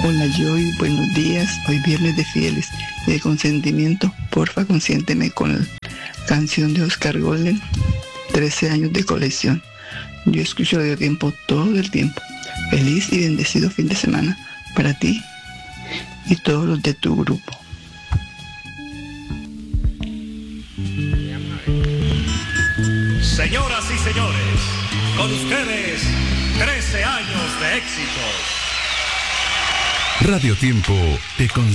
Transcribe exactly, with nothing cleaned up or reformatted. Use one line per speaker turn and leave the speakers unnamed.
Hola Joy, buenos días. Hoy viernes de fieles y de consentimiento. Porfa, consiénteme con la canción de Oscar Golden, trece años de colección. Yo escucho Radio Tiempo todo el tiempo. Feliz y bendecido fin de semana para ti y todos los de tu grupo.
Señoras y señores, con ustedes, trece años de éxitos.
Radio Tiempo te con